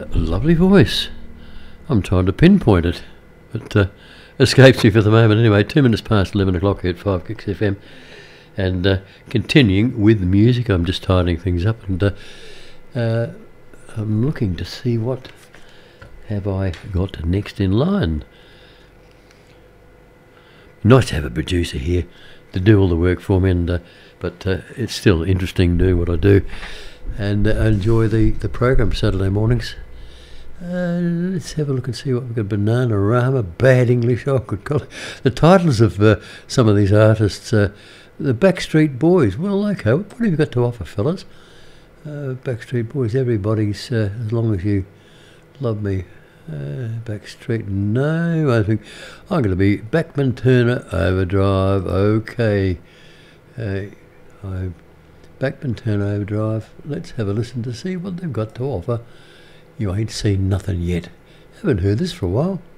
A lovely voice. I'm trying to pinpoint it, but escapes me for the moment. Anyway, 2 minutes past 11 o'clock here at 5 Kicks FM, and continuing with music. I'm just tidying things up, and I'm looking to see what have I got next in line. Nice to have a producer here to do all the work for me, and but it's still interesting doing what I do, and I enjoy the program Saturday mornings. Let's have a look and see what we've got. Bananarama, Bad English, I could call it. The titles of some of these artists, the Backstreet Boys. Well, okay, what have you got to offer, fellas? Backstreet Boys, everybody's, as long as you love me. Backstreet, no, I think I'm going to be Backman Turner Overdrive. Okay, Backman Turner Overdrive. Let's have a listen to see what they've got to offer. You ain't seen nothing yet. Haven't heard this for a while.